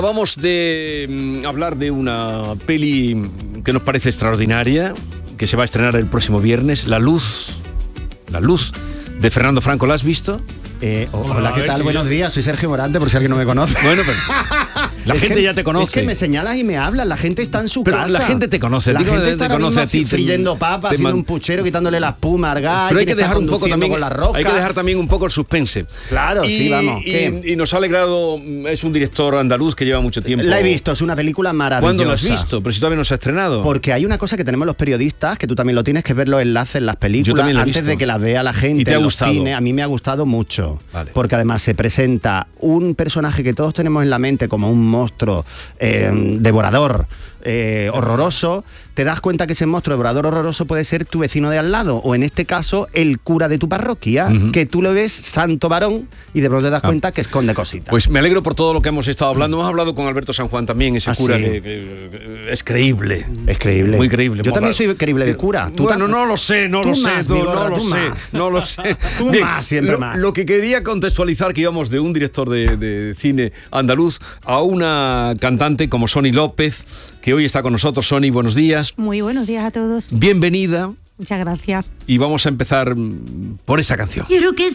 Vamos de hablar de una peli que nos parece extraordinaria, que se va a estrenar el próximo viernes, La Luz, de Fernando Franco. ¿La has visto? Hola, ¿qué tal? Buenos días, soy Sergio Morante, por si alguien no me conoce. Bueno, pero la gente ya te conoce. Es que me señalas y me hablas, la gente está en su casa. La gente te conoce. La gente está te conoce a ti. Friendo papas, haciendo un puchero, quitándole la espuma al gas. Pero hay que dejar un poco también, con la roca. hay que dejar también un poco el suspense. Claro, sí, vamos. Y nos ha alegrado, es un director andaluz que lleva mucho tiempo. La he visto, es una película maravillosa. ¿Cuándo la has visto? Pero si todavía no se ha estrenado. Porque hay una cosa que tenemos los periodistas, que tú también lo tienes, que ver los enlaces en las películas antes de que las vea la gente. ¿Y te ha en gustado? Los cines. A mí me ha gustado mucho. Vale. Porque además se presenta un personaje que todos tenemos en la mente como un monstruo devorador, horroroso. Te das cuenta que ese monstruo devorador horroroso puede ser tu vecino de al lado, o en este caso el cura de tu parroquia, que tú lo ves santo varón y de pronto te das cuenta que esconde cositas. Pues me alegro por todo lo que hemos estado hablando. Hemos hablado con Alberto San Juan también, ese cura que es creíble. Es creíble. Muy creíble. Yo también soy creíble de cura. Bueno, no lo sé. No lo sé. Tú Bien, más, siempre más. Lo que quería contextualizar, que íbamos de un director de cine andaluz a una cantante como Sony López, que hoy está con nosotros. Sony, buenos días. Muy buenos días a todos. Bienvenida. Muchas gracias. Y vamos a empezar por esta canción. Quiero que